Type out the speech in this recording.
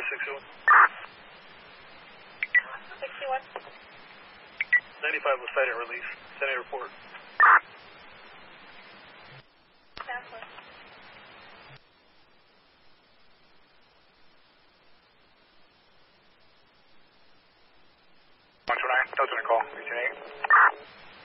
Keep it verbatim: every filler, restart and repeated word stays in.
sixty-one. sixty-one. ninety-five was sighted release. Send a report. Southwest. one two nine, Delta call. eighteen eight.